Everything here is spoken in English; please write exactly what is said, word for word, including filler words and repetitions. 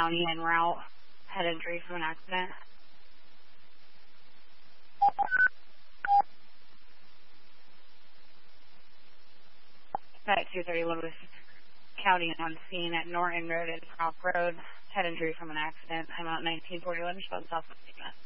County en route, head injury from an accident. At two thirty Lewis County on scene at Norton Road and Crock Road, head injury from an accident. I'm out nineteen forty-one, South South.